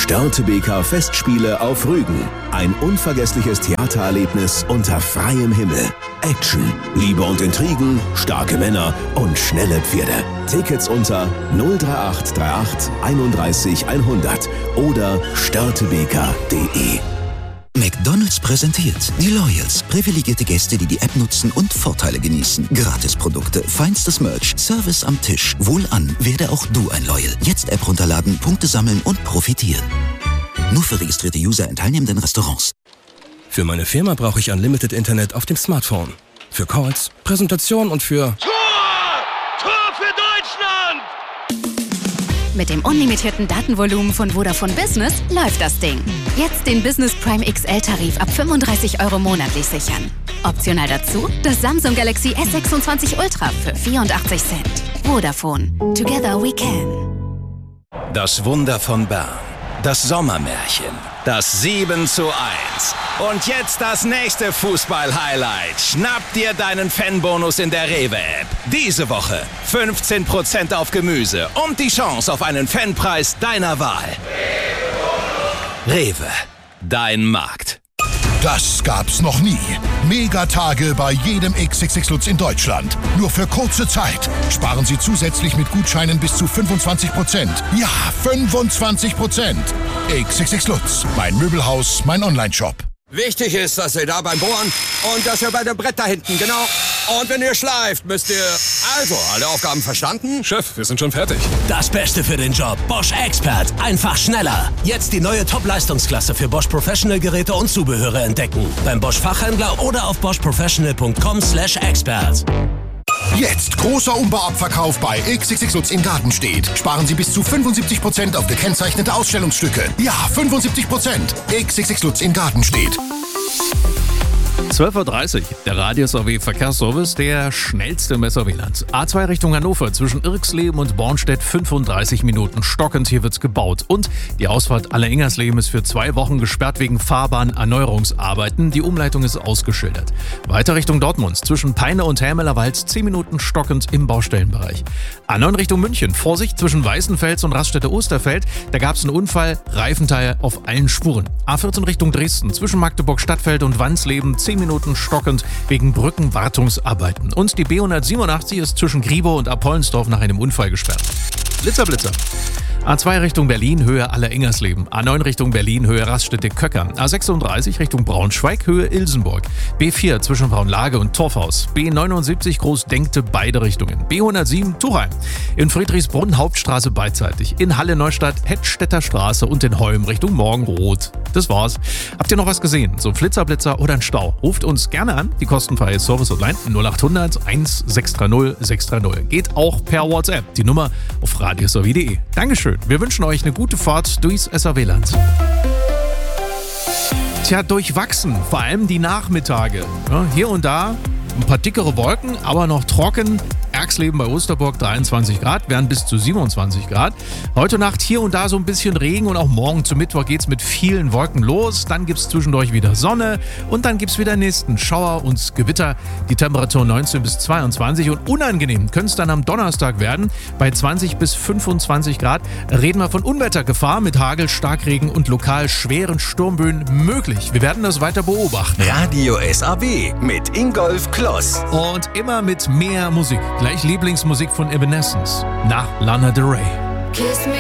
Störtebeker Festspiele auf Rügen. Ein unvergessliches Theatererlebnis unter freiem Himmel. Action, Liebe und Intrigen, starke Männer und schnelle Pferde. Tickets unter 03838 31 100 oder störtebeker.de. McDonald's präsentiert die Loyals. Privilegierte Gäste, die die App nutzen und Vorteile genießen. Gratisprodukte, feinstes Merch, Service am Tisch. Wohlan, werde auch du ein Loyal. Jetzt App runterladen, Punkte sammeln und profitieren. Nur für registrierte User in teilnehmenden Restaurants. Für meine Firma brauche ich Unlimited Internet auf dem Smartphone. Für Calls, Präsentationen und für... Tor! Tor für Deutschland! Mit dem unlimitierten Datenvolumen von Vodafone Business läuft das Ding. Jetzt den Business Prime XL-Tarif ab 35 € monatlich sichern. Optional dazu das Samsung Galaxy S26 Ultra für 84 Cent. Vodafone. Together we can. Das Wunder von Bern. Das Sommermärchen. Das 7:1. Und jetzt das nächste Fußball-Highlight. Schnapp dir deinen Fanbonus in der Rewe-App. Diese Woche 15% auf Gemüse und die Chance auf einen Fanpreis deiner Wahl. Rewe, dein Markt. Das gab's noch nie. Megatage bei jedem XXX Lutz in Deutschland. Nur für kurze Zeit. Sparen Sie zusätzlich mit Gutscheinen bis zu 25%. Ja, 25%. XXX Lutz. Mein Möbelhaus, mein Onlineshop. Wichtig ist, dass ihr da beim Bohren und dass ihr bei dem Brett da hinten, genau. Und wenn ihr schleift, müsst ihr... Also, alle Aufgaben verstanden? Chef, wir sind schon fertig. Das Beste für den Job. Bosch Expert. Einfach schneller. Jetzt die neue Top-Leistungsklasse für Bosch Professional Geräte und Zubehöre entdecken. Beim Bosch Fachhändler oder auf boschprofessional.com/expert. Jetzt großer Umbauabverkauf bei XXX Lutz in Gartenstedt. Sparen Sie bis zu 75% auf gekennzeichnete Ausstellungsstücke. Ja, 75%. XXX Lutz in Gartenstedt. 12:30 Uhr, der Radius AW Verkehrsservice, der schnellste im SRW-Land. A2 Richtung Hannover zwischen Irxleben und Bornstedt 35 Minuten stockend, hier wird's gebaut. Und die Ausfahrt Aller-Ingersleben ist für 2 Wochen gesperrt wegen Fahrbahnerneuerungsarbeiten. Die Umleitung ist ausgeschildert. Weiter Richtung Dortmund zwischen Peine und Helmelerwald 10 Minuten stockend im Baustellenbereich. A9 Richtung München, Vorsicht zwischen Weißenfels und Raststätte-Osterfeld. Da gab's einen Unfall, Reifenteil auf allen Spuren. A14 Richtung Dresden zwischen Magdeburg-Stadtfeld und Wansleben 10 Minuten stockend wegen Brückenwartungsarbeiten. Und die B187 ist zwischen Griebow und Apollensdorf nach einem Unfall gesperrt. Blitzer. A2 Richtung Berlin, Höhe Aller-Ingersleben. A9 Richtung Berlin, Höhe Raststätte-Köckern. A36 Richtung Braunschweig, Höhe Ilsenburg. B4 zwischen Braunlage und Torfhaus. B79 Großdenkte, beide Richtungen. B107 Tuchheim. In Friedrichsbrunn Hauptstraße beidseitig. In Halle-Neustadt Hettstädter Straße und in Holm Richtung Morgenroth. Das war's. Habt ihr noch was gesehen? So ein Flitzer oder ein Stau? Ruft uns gerne an. Die kostenfreie Service-Hotline 0800 1630 630. Geht auch per WhatsApp. Die Nummer auf radiosrw.de. Dankeschön. Wir wünschen euch eine gute Fahrt durchs SRW-Land. Tja, durchwachsen, vor allem die Nachmittage. Ja, hier und da ein paar dickere Wolken, aber noch trocken. Erxleben bei Osterburg 23 Grad, werden bis zu 27 Grad. Heute Nacht hier und da so ein bisschen Regen und auch morgen zum Mittwoch geht's mit vielen Wolken los. Dann gibt's zwischendurch wieder Sonne und dann gibt's wieder nächsten Schauer und Gewitter. Die Temperatur 19 bis 22 und unangenehm können es dann am Donnerstag werden. Bei 20 bis 25 Grad reden wir von Unwettergefahr mit Hagel, Starkregen und lokal schweren Sturmböen möglich. Wir werden das weiter beobachten. Radio SAW mit Ingolf Kloss. Und immer mit mehr Musik. Gleich Lieblingsmusik von Evanescence nach Lana Del Rey.